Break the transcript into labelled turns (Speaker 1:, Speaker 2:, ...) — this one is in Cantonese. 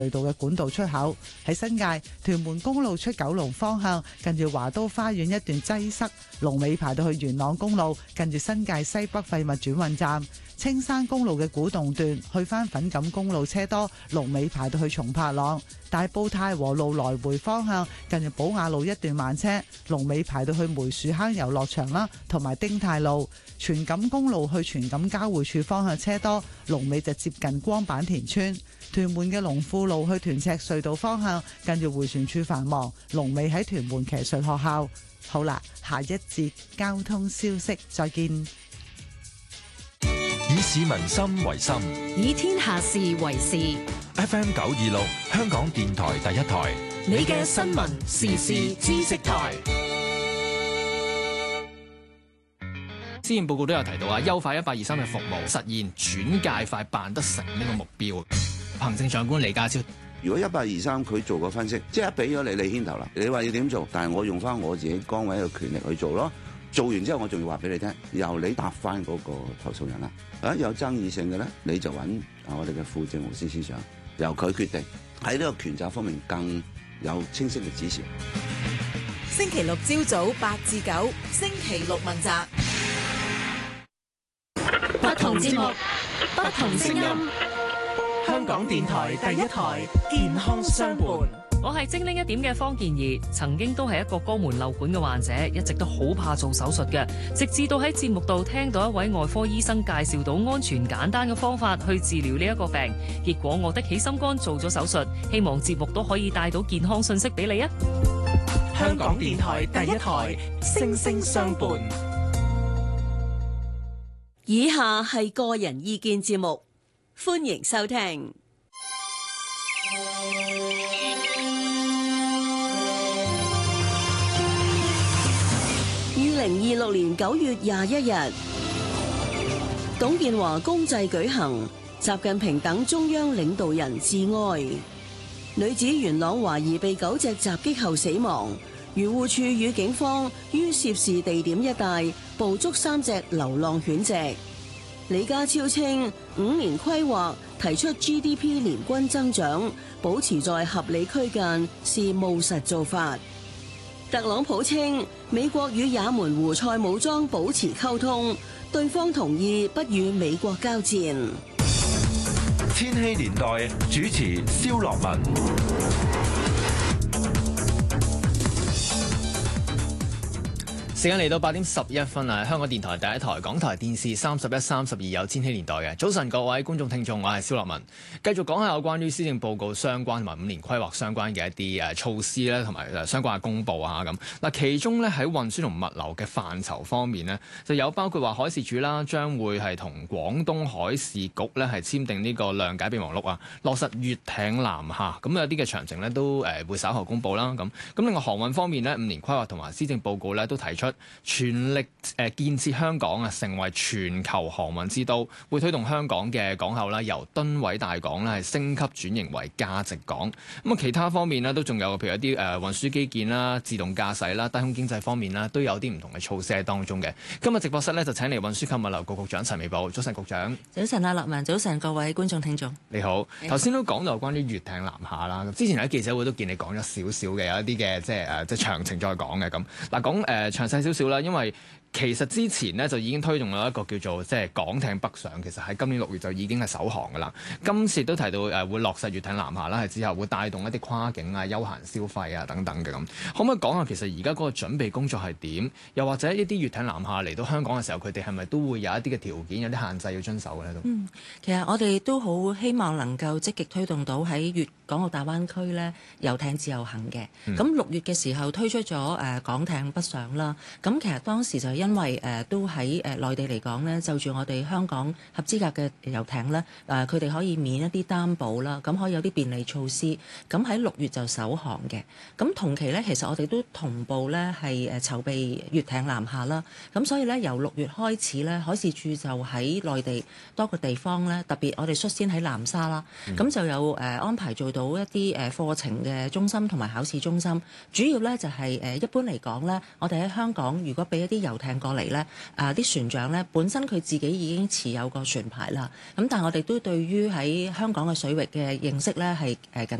Speaker 1: 隧道嘅管道出口。喺新界屯門公路出九龍方向，近住華都花園一段擠塞，龍尾排到去元朗公路，近住新界西北廢物轉運站。青山公路嘅古洞段去返粉錦公路車多，龍尾排到去松柏塱。大埔太和路來回方向，近住寶雅路一段慢車，龍尾排到去梅樹坑遊樂場啦，同埋丁太路。荃錦公路去荃錦交匯處方向車多，龍尾就接近光板田村。屯門嘅龍富路去屯赤隧道方向，近住迴旋處繁忙，龍尾喺屯門騎術學校。好啦，下一節交通消息，再見。
Speaker 2: 以市民心為心，
Speaker 3: 以天下事為事。
Speaker 2: FM 926，香港電台第一台，
Speaker 3: 你嘅新聞時事知識台。
Speaker 4: 施政報告都有提到優化1823嘅服務，實現轉介快辦得成呢個目標。行政長官李家超，
Speaker 5: 如果1823佢做個分析，即係俾咗你牽頭啦，你話要點做，但係我用翻我自己崗位嘅權力去做咯。做完之後，我仲要話俾你聽，由你答翻嗰個投訴人啦。有爭議性嘅咧，你就揾我哋嘅副政務司司長，由佢決定。喺呢個權責方面更有清晰嘅指示。
Speaker 6: 星期六朝早8至9，星期六問責。
Speaker 3: 不同節目，不同聲音。
Speaker 6: 香港電台第一台，健康相伴。
Speaker 7: 我係精靈一點嘅方健儀，曾經都係一個肛門漏管嘅患者，一直都好怕做手術嘅，直至到喺節目度聽到一位外科醫生介紹到安全簡單嘅方法去治療呢一個病，結果我的起心肝做咗手術，希望節目都可以帶到健康信息俾你啊！
Speaker 6: 香港電台第一台，聲聲相伴。
Speaker 8: 以下係個人意見節目，歡迎收聽。2026年9月21日，董建華公祭舉行，習近平等中央領導人致哀。女子元朗懷疑被狗隻襲擊後死亡，漁護署與警方於涉事地點一帶捕捉3隻流浪犬隻。李家超稱5年規劃提出 GDP 年均增長，保持在合理區間是務實做法。特朗普稱美國與也門胡塞武裝保持溝通，對方同意不與美國交戰。
Speaker 2: 千禧年代主持蕭樂文。
Speaker 4: 時間嚟到8點11分啊！香港電台第一台，港台電視31、32有千禧年代嘅。早晨各位觀眾聽眾，我係蕭樂文，繼續講下有關於施政報告相關同埋5年規劃相關嘅一啲措施咧，同埋相關嘅公佈啊咁。嗱，其中咧喺運輸同物流嘅範疇方面呢，就有包括話海事處啦，將會係同廣東海事局咧係簽訂呢個諒解備忘錄啊，落實粵艇南下。咁有啲嘅詳情咧都會稍後公佈啦。咁另外航運方面呢，5年規劃同埋施政報告咧都提出全力建設香港啊，成為全球航運之都，會推動香港嘅港口啦，由噸位大港咧係升級轉型為價值港。咁啊，其他方面呢，都仲有，譬如一啲運輸基建啦、自動駕駛啦、低空經濟方面啦，都有啲唔同嘅措施喺當中嘅。今日直播室呢，就請嚟運輸及物流局局長陳美寶。早晨，局長。
Speaker 9: 早晨啊，樂文。早晨，各位觀眾聽眾。
Speaker 4: 你好。頭先都講到關於粵艇南下啦。之前喺記者會都見你講咗少少嘅，有一啲嘅即係詳情再講嘅咁。嗱，講詳細少少啦。因為其實之前呢，就已經推動咗一個叫做即係港艇北上，其實喺今年6月就已經係首航㗎啦。今次都提到會落實粵艇南下啦，係之後會帶動一啲跨境啊、休閒消費啊等等嘅咁。可唔可以講下其實而家嗰個準備工作係點？又或者一啲粵艇南下嚟到香港嘅時候，佢哋係咪都會有一啲嘅條件、有啲限制要遵守嘅咧？都
Speaker 9: 其實我哋都好希望能夠積極推動到喺粵港澳大灣區咧遊艇自由行嘅。咁6月嘅時候推出咗港艇北上啦。咁其實當時就因為都喺內地嚟講咧，就住我哋香港合資格嘅遊艇咧，佢哋可以免一啲擔保啦，咁可以有啲便利措施。咁喺6月就首航嘅。咁同期咧，其實我哋都同步咧係籌備粵艇南下啦。咁所以咧由6月開始咧，海事處就喺內地多個地方咧，特別我哋率先喺南沙啦，咁就有安排做到一啲課程嘅中心同埋考試中心。主要咧就係一般嚟講咧，我哋喺香港如果俾一啲遊艇艇過嚟咧，啲船長咧本身佢自己已經持有個船牌啦。咁但係我哋都對於喺香港嘅水域嘅認識咧係僅